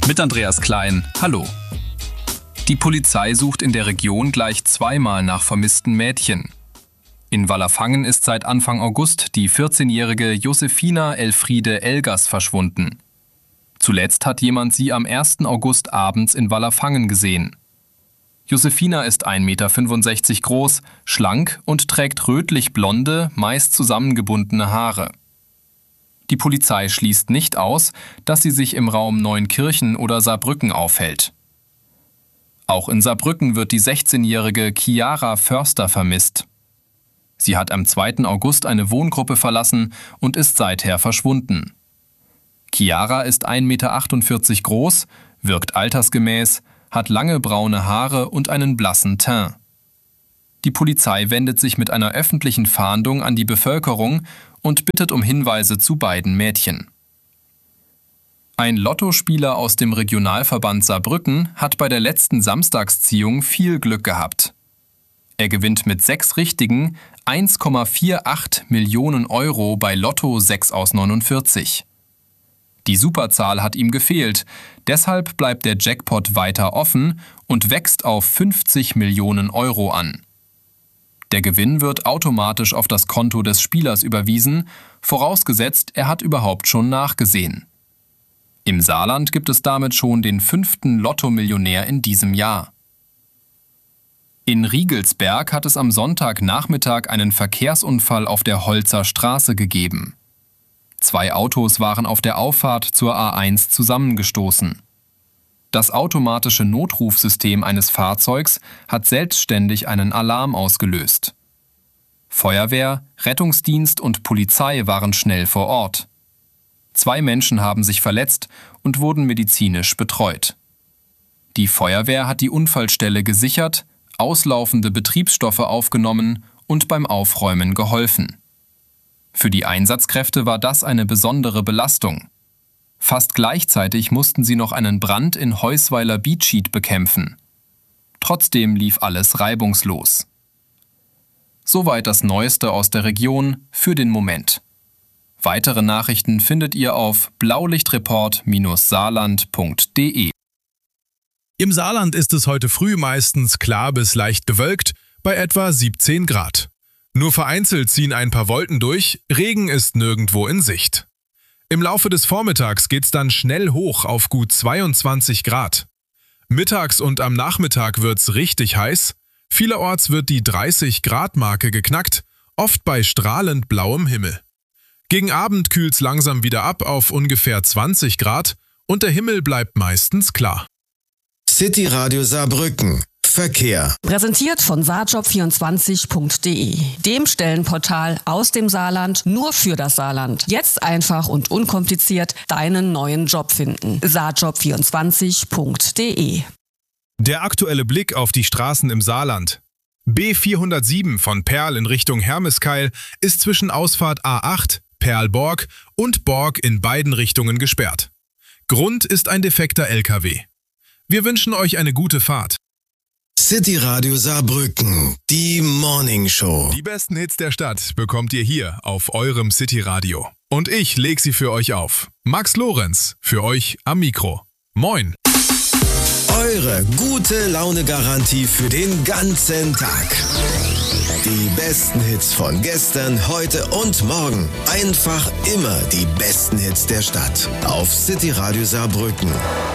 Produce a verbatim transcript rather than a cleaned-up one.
Mit Andreas Klein, hallo. Die Polizei sucht in der Region gleich zweimal nach vermissten Mädchen. In Wallerfangen ist seit Anfang August die vierzehnjährige Josefina Elfriede Elgers verschwunden. Zuletzt hat jemand sie am ersten August abends in Wallerfangen gesehen. Josefina ist ein Meter fünfundsechzig groß, schlank und trägt rötlich-blonde, meist zusammengebundene Haare. Die Polizei schließt nicht aus, dass sie sich im Raum Neunkirchen oder Saarbrücken aufhält. Auch in Saarbrücken wird die sechzehnjährige Chiara Förster vermisst. Sie hat am zweiten August eine Wohngruppe verlassen und ist seither verschwunden. Chiara ist ein Meter achtundvierzig groß, wirkt altersgemäß, hat lange braune Haare und einen blassen Teint. Die Polizei wendet sich mit einer öffentlichen Fahndung an die Bevölkerung und bittet um Hinweise zu beiden Mädchen. Ein Lottospieler aus dem Regionalverband Saarbrücken hat bei der letzten Samstagsziehung viel Glück gehabt. Er gewinnt mit sechs Richtigen eins Komma achtundvierzig Millionen Euro bei Lotto sechs aus neunundvierzig. Die Superzahl hat ihm gefehlt, deshalb bleibt der Jackpot weiter offen und wächst auf fünfzig Millionen Euro an. Der Gewinn wird automatisch auf das Konto des Spielers überwiesen, vorausgesetzt, er hat überhaupt schon nachgesehen. Im Saarland gibt es damit schon den fünften Lotto-Millionär in diesem Jahr. In Riegelsberg hat es am Sonntagnachmittag einen Verkehrsunfall auf der Holzer Straße gegeben. Zwei Autos waren auf der Auffahrt zur A eins zusammengestoßen. Das automatische Notrufsystem eines Fahrzeugs hat selbstständig einen Alarm ausgelöst. Feuerwehr, Rettungsdienst und Polizei waren schnell vor Ort. Zwei Menschen haben sich verletzt und wurden medizinisch betreut. Die Feuerwehr hat die Unfallstelle gesichert, auslaufende Betriebsstoffe aufgenommen und beim Aufräumen geholfen. Für die Einsatzkräfte war das eine besondere Belastung. Fast gleichzeitig mussten sie noch einen Brand in Heusweiler Beatsheet bekämpfen. Trotzdem lief alles reibungslos. Soweit das Neueste aus der Region für den Moment. Weitere Nachrichten findet ihr auf blaulichtreport Bindestrich saarland Punkt de. Im Saarland ist es heute früh meistens klar bis leicht bewölkt, bei etwa siebzehn Grad. Nur vereinzelt ziehen ein paar Wolken durch, Regen ist nirgendwo in Sicht. Im Laufe des Vormittags geht's dann schnell hoch auf gut zweiundzwanzig Grad. Mittags und am Nachmittag wird's richtig heiß, vielerorts wird die dreißig Grad Marke geknackt, oft bei strahlend blauem Himmel. Gegen Abend kühlt's langsam wieder ab auf ungefähr zwanzig Grad und der Himmel bleibt meistens klar. City Radio Saarbrücken. Verkehr. Präsentiert von saarjob vierundzwanzig Punkt de, dem Stellenportal aus dem Saarland nur für das Saarland. Jetzt einfach und unkompliziert deinen neuen Job finden. saarjob vierundzwanzig Punkt de. Der aktuelle Blick auf die Straßen im Saarland. B vierhundertsieben von Perl in Richtung Hermeskeil ist zwischen Ausfahrt A acht, Perl-Borg und Borg in beiden Richtungen gesperrt. Grund ist ein defekter L K W. Wir wünschen euch eine gute Fahrt. City Radio Saarbrücken, die Morning Show. Die besten Hits der Stadt bekommt ihr hier auf eurem City Radio. Und ich leg sie für euch auf. Max Lorenz, für euch am Mikro. Moin. Eure gute Laune-Garantie für den ganzen Tag. Die besten Hits von gestern, heute und morgen. Einfach immer die besten Hits der Stadt. Auf City Radio Saarbrücken.